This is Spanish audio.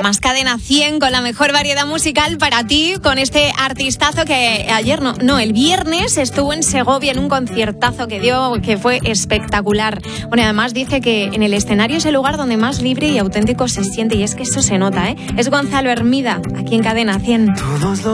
Más Cadena 100 con la mejor variedad musical para ti, con este artistazo que el viernes estuvo en Segovia en un conciertazo que dio, que fue espectacular. Bueno, y además dice que en el escenario es el lugar donde más libre y auténtico se siente, y es que eso se nota, ¿eh? Es Gonzalo Hermida, aquí en Cadena 100.